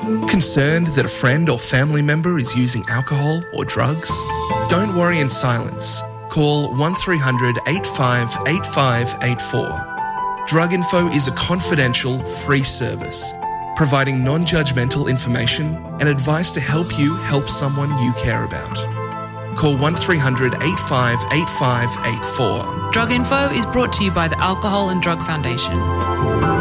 Concerned that a friend or family member is using alcohol or drugs? Don't worry in silence. Call 1300 858584. Drug Info is a confidential, free service, providing non-judgmental information and advice to help you help someone you care about. Call 1300 858584. Drug Info is brought to you by the Alcohol and Drug Foundation.